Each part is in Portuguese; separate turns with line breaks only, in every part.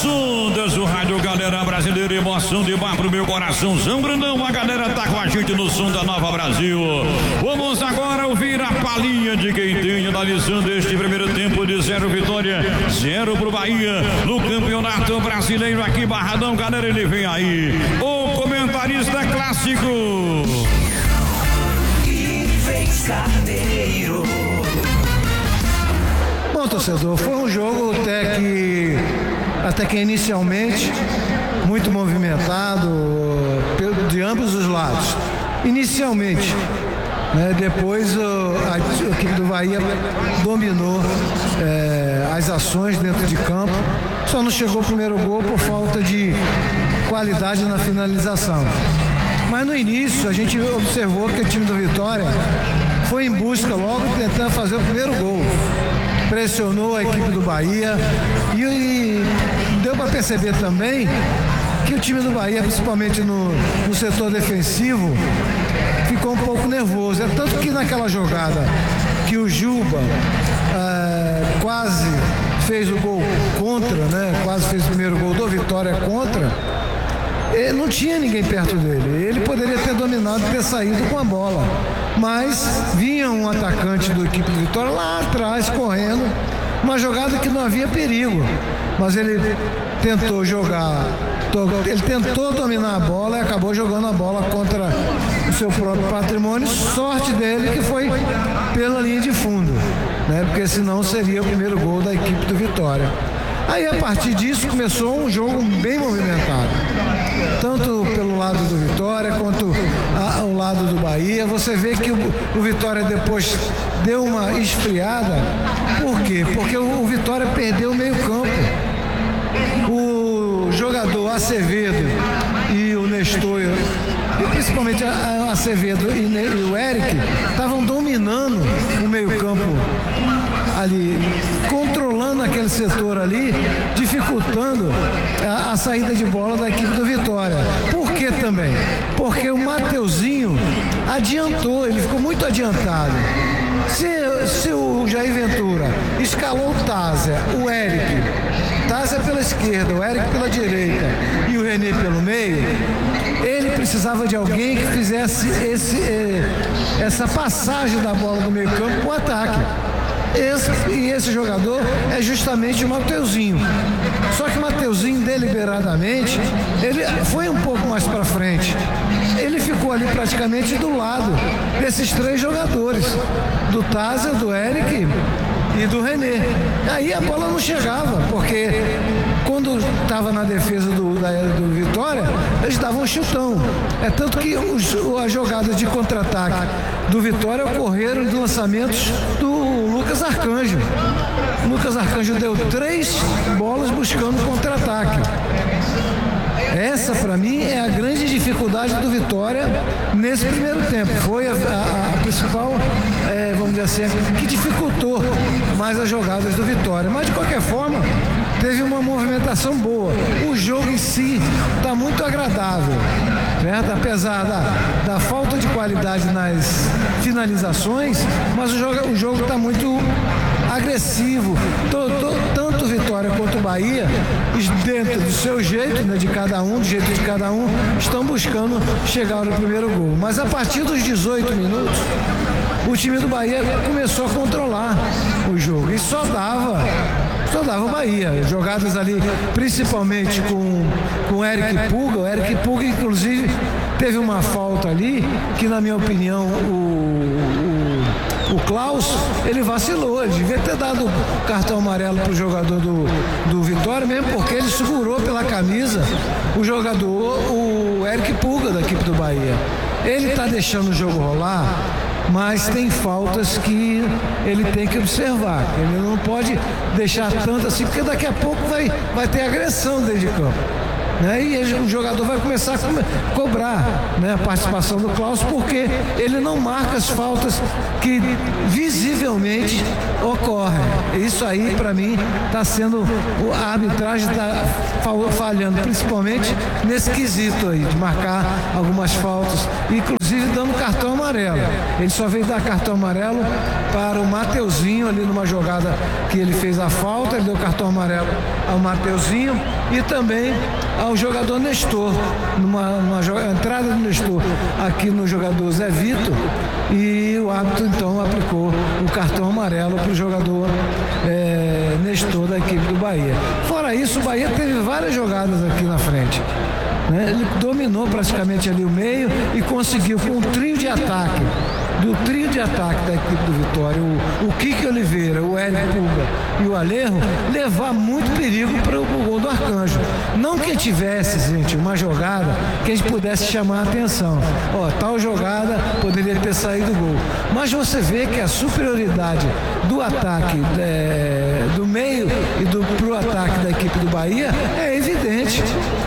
ondas do rádio Galera Brasileira, emoção de bar pro meu coraçãozão grandão. A galera tá com a gente no som da Nova Brasil. Vamos agora ouvir a palhinha de quem tem, analisando este primeiro tempo de 0 vitória, 0 pro Bahia no Campeonato Brasileiro aqui Barradão. Galera, ele vem aí, o comentarista clássico
Ives Carneiro.
Bom, torcedor, foi um jogo até que inicialmente muito movimentado de ambos os lados. Inicialmente, né, depois a equipe do Bahia dominou as ações dentro de campo. Só não chegou o primeiro gol por falta de qualidade na finalização. Mas no início a gente observou que o time do Vitória foi em busca logo tentando fazer o primeiro gol. Pressionou a equipe do Bahia e deu para perceber também que o time do Bahia, principalmente no setor defensivo, ficou um pouco nervoso. É tanto que naquela jogada que o Juba quase fez o gol contra, né? Quase fez o primeiro gol do Vitória contra. Não tinha ninguém perto dele. Ele poderia ter dominado e ter saído com a bola. Mas vinha um atacante da equipe do Vitória lá atrás, correndo. Uma jogada que não havia perigo. Mas ele tentou jogar, ele tentou dominar a bola e acabou jogando a bola contra o seu próprio patrimônio. Sorte dele que foi pela linha de fundo, né? Porque senão seria o primeiro gol da equipe do Vitória. Aí a partir disso começou um jogo bem movimentado, tanto pelo lado do Vitória quanto ao lado do Bahia. Você vê que o Vitória depois deu uma esfriada. Por quê? Porque o Vitória perdeu o meio campo. O jogador Acevedo e o Nestor, principalmente Acevedo e o Eric, estavam dominando o meio campo ali, controlando aquele setor ali, dificultando a saída de bola da equipe do Vitória. Por que também? Porque o Mateuzinho adiantou, ele ficou muito adiantado. Se o Jair Ventura escalou o Tásia, o Eric, Tásia pela esquerda, o Eric pela direita e o René pelo meio, ele precisava de alguém que fizesse essa passagem da bola do meio campo para o ataque. Esse jogador é justamente o Mateuzinho. Só que o Mateuzinho, deliberadamente, ele foi um pouco mais para frente. Ele ficou ali praticamente do lado desses três jogadores, do Tásia, do Eric e do René. Aí a bola não chegava, porque quando estava na defesa do Vitória, eles davam um chutão. É tanto que as jogadas de contra-ataque do Vitória ocorreram de lançamentos do Lucas Arcanjo. O Lucas Arcanjo deu 3 bolas buscando contra-ataque. Essa, para mim, é a grande dificuldade do Vitória nesse primeiro tempo. Foi a principal, vamos dizer assim, que dificultou mais as jogadas do Vitória. Mas, de qualquer forma, teve uma movimentação boa. O jogo em si está muito agradável, certo? Apesar da falta de qualidade nas finalizações, mas o jogo está muito agressivo. Tanto Vitória quanto Bahia, dentro do seu jeito, né, de cada um, do jeito de cada um, estão buscando chegar no primeiro gol. Mas a partir dos 18 minutos, o time do Bahia começou a controlar o jogo e só dava o Bahia. Jogadas ali, principalmente com o Eric Puga. O Eric Puga, inclusive, teve uma falta ali que, na minha opinião, o Klaus, ele vacilou. Ele devia ter dado cartão amarelo para o jogador do Vitória, mesmo porque ele segurou pela camisa o jogador, o Eric Puga, da equipe do Bahia. Ele está deixando o jogo rolar, mas tem faltas que ele tem que observar. Ele não pode deixar tanto assim, porque daqui a pouco vai ter agressão dentro de campo. né? E o jogador vai começar a cobrar, né, a participação do Klaus, porque ele não marca as faltas que visivelmente ocorrem. Isso aí, para mim, está sendo, a arbitragem está falhando, principalmente nesse quesito aí, de marcar algumas faltas, inclusive dando cartão amarelo. Ele só veio dar cartão amarelo para o Mateuzinho ali numa jogada que ele fez a falta, ele deu cartão amarelo ao Mateuzinho e também ao jogador Nestor, numa entrada do Nestor aqui no jogador Zé Vitor, e o árbitro então aplicou o cartão amarelo para o jogador Nestor da equipe do Bahia. Fora isso, o Bahia teve várias jogadas aqui na frente, né? Ele dominou praticamente ali o meio e conseguiu, com um trio de ataque, da equipe do Vitória, o Kiki Oliveira, o Hélio Puga e o Alejo, levar muito perigo para o gol do Arcanjo. Não que tivesse, gente, uma jogada que a gente pudesse chamar a atenção. Tal jogada poderia ter saído o gol. Mas você vê que a superioridade do ataque, do meio e pro ataque da equipe do Bahia é evidente.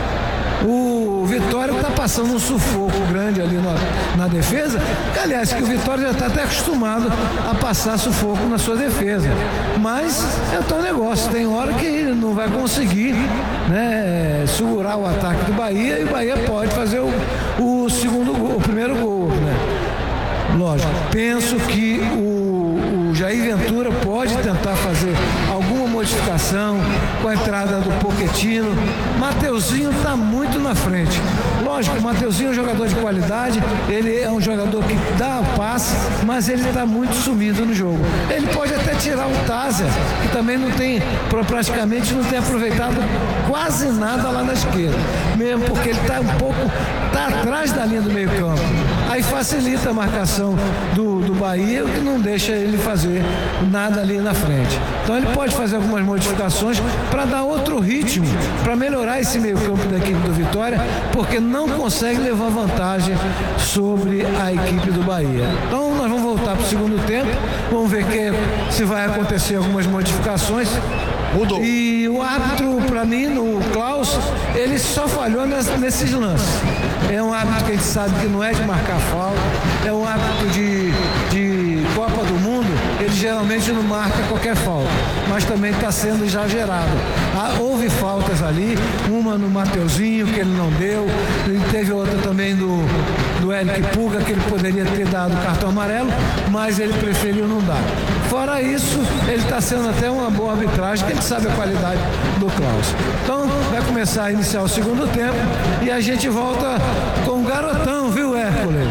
O Vitória está passando um sufoco grande ali na defesa, que, aliás, que o Vitória já está até acostumado a passar sufoco na sua defesa, mas é o tal negócio, tem hora que ele não vai conseguir, né, segurar o ataque do Bahia, e o Bahia pode fazer o segundo gol, o primeiro gol, né? Lógico, penso que o Jair Ventura pode tentar fazer alguma modificação com a entrada do Pochettino. Mateuzinho está muito na frente. Lógico, o Mateuzinho é um jogador de qualidade, ele é um jogador que dá passe, mas ele está muito sumido no jogo. Ele pode até tirar o Tazer, que também praticamente não tem aproveitado quase nada lá na esquerda, mesmo porque ele está atrás da linha do meio campo. Aí facilita a marcação do Bahia, o que não deixa ele fazer nada ali na frente. Então ele pode fazer algumas modificações para dar outro ritmo, para melhorar esse meio campo da equipe do Vitória, porque não consegue levar vantagem sobre a equipe do Bahia. Então nós vamos voltar para o segundo tempo, vamos ver se vai acontecer algumas modificações.
Mudou.
E o árbitro, para mim, o Klaus, ele só falhou nesses lances. É um árbitro que a gente sabe que não é de marcar falta, é um árbitro de Copa do Mundo, ele geralmente não marca qualquer falta, mas também está sendo exagerado. Houve faltas ali, uma no Mateuzinho que ele não deu, e teve outra também do Eric Puga, que ele poderia ter dado cartão amarelo, mas ele preferiu não dar. Fora isso, ele está sendo até uma boa arbitragem, que a gente sabe a qualidade do Klaus. Então, vai começar a iniciar o segundo tempo e a gente volta com o garotão, viu, Hércules?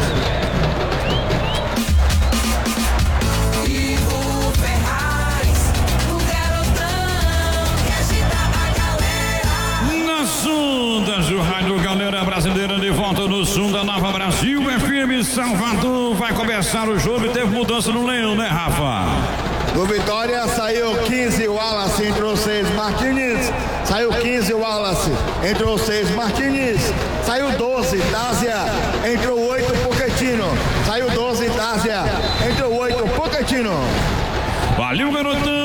Sundas, o Rádio Galera Brasileira de volta no Sul da Nova Brasil, FM Salvador. Vai começar o jogo e teve mudança no Leão, né, Rafa?
Do Vitória saiu 15 Wallace, entrou 6 Martins. Saiu 15 Wallace, entrou 6 Martins. Saiu 12 Tásia, entrou 8 Pochettino. Saiu 12 Tásia, entrou 8 Pochettino.
Valeu, garotão!